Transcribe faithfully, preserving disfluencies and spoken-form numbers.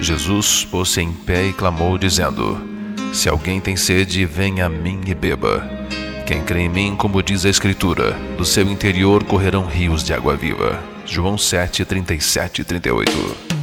Jesus pôs-se em pé e clamou, dizendo: Se alguém tem sede, venha a mim e beba. Quem crê em mim, como diz a Escritura, do seu interior correrão rios de água viva. João sete, trinta e sete e trinta e oito.